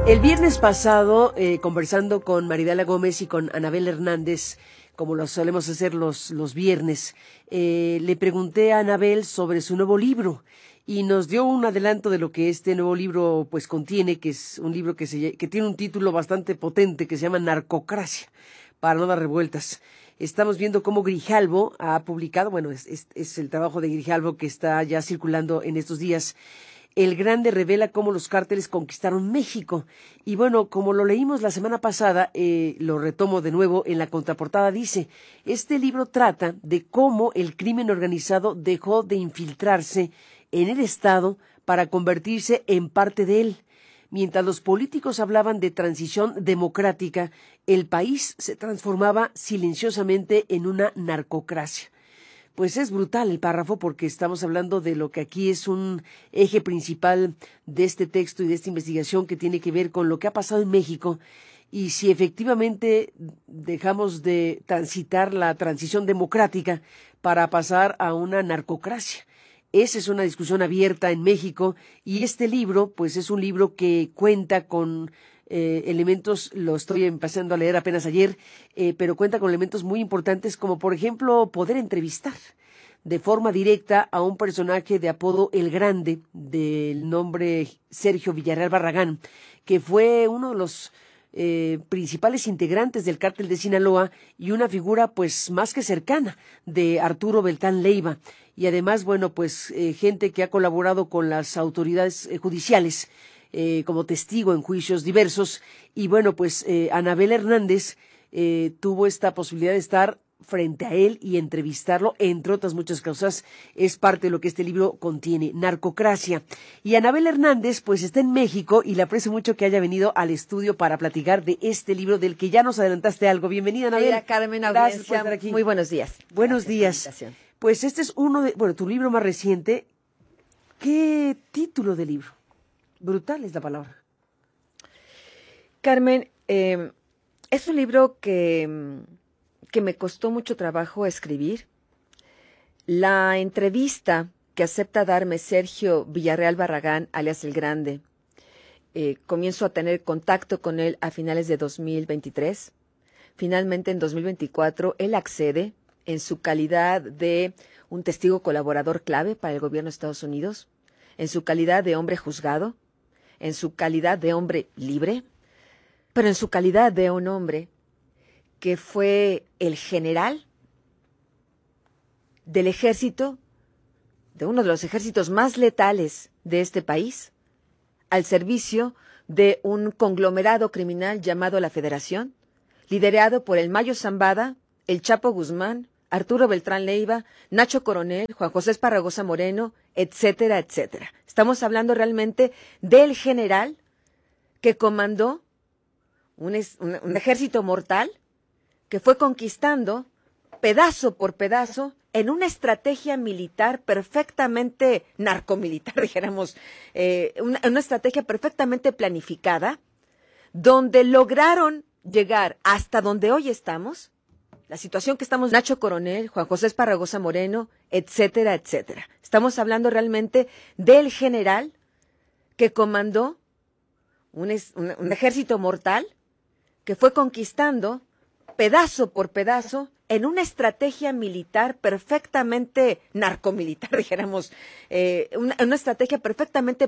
El viernes pasado, conversando con Maridala Gómez y con Anabel Hernández, como lo solemos hacer los viernes, le pregunté a Anabel sobre su nuevo libro y nos dio un adelanto de lo que este nuevo libro pues contiene, que es un libro que tiene un título bastante potente que se llama Narcocracia, para no dar revueltas. Estamos viendo cómo Grijalvo ha publicado, bueno, es el trabajo de Grijalvo que está ya circulando en estos días. El Grande revela cómo los cárteles conquistaron México. Y bueno, como lo leímos la semana pasada, lo retomo de nuevo, en la contraportada dice, este libro trata de cómo el crimen organizado dejó de infiltrarse en el Estado para convertirse en parte de él. Mientras los políticos hablaban de transición democrática, el país se transformaba silenciosamente en una narcocracia. Pues es brutal el párrafo porque estamos hablando de lo que aquí es un eje principal de este texto y de esta investigación que tiene que ver con lo que ha pasado en México y si efectivamente dejamos de transitar la transición democrática para pasar a una narcocracia. Esa es una discusión abierta en México y este libro pues es un libro que cuenta con elementos, lo estoy empezando a leer apenas ayer, pero cuenta con elementos muy importantes como por ejemplo poder entrevistar de forma directa a un personaje de apodo El Grande, del nombre Sergio Villarreal Barragán, que fue uno de los principales integrantes del cártel de Sinaloa y una figura pues más que cercana de Arturo Beltrán Leiva y además bueno pues gente que ha colaborado con las autoridades judiciales como testigo en juicios diversos y bueno pues Anabel Hernández tuvo esta posibilidad de estar frente a él y entrevistarlo, entre otras muchas cosas, es parte de lo que este libro contiene, Narcocracia. Y Anabel Hernández, pues está en México y le aprecio mucho que haya venido al estudio para platicar de este libro del que ya nos adelantaste algo. Bienvenida, Anabel. Hola, Carmen, gracias por estar aquí. Muy buenos días. Buenos días. Pues este es tu libro más reciente. ¿Qué título de libro? Brutal es la palabra. Carmen, es un libro que me costó mucho trabajo escribir. La entrevista que acepta darme Sergio Villarreal Barragán, alias El Grande, comienzo a tener contacto con él a finales de 2023. Finalmente, en 2024, él accede en su calidad de un testigo colaborador clave para el gobierno de Estados Unidos, en su calidad de hombre juzgado, en su calidad de hombre libre, pero en su calidad de un hombre que fue el general del ejército, de uno de los ejércitos más letales de este país, al servicio de un conglomerado criminal llamado la Federación, liderado por el Mayo Zambada, el Chapo Guzmán, Arturo Beltrán Leiva, Nacho Coronel, Juan José Esparragosa Moreno, etcétera, etcétera. Estamos hablando realmente del general que comandó un ejército mortal que fue conquistando pedazo por pedazo en una estrategia militar perfectamente narcomilitar, dijéramos, una estrategia perfectamente planificada, donde lograron llegar hasta donde hoy estamos, la situación que estamos, Nacho Coronel, Juan José Esparragosa Moreno, etcétera, etcétera. Estamos hablando realmente del general que comandó un ejército mortal que fue conquistando pedazo por pedazo en una estrategia militar perfectamente narcomilitar, dijéramos, una estrategia perfectamente